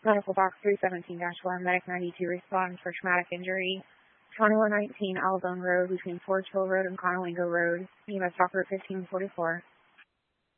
Medical box 317-4, medic 92 responds for traumatic injury. 2119 Aldone Road between Forge Hill Road and Conolingo Road. EMS Docker 1544.